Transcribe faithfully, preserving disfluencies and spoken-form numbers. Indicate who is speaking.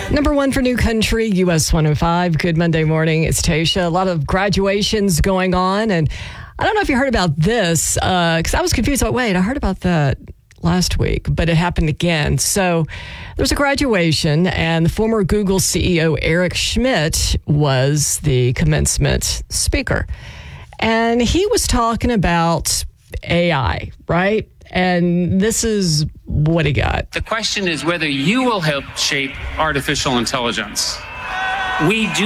Speaker 1: Number one for New Country, U S one oh five. Good Monday morning. It's Tasha. A lot of graduations going on. And I don't know if you heard about this, because uh, I was confused. Like, wait, I heard about that last week, but it happened again. So there's a graduation, and the former Google C E O Eric Schmidt was the commencement speaker. And he was talking about A I, right? And this is what he got.
Speaker 2: The question is whether you will help shape artificial intelligence. We do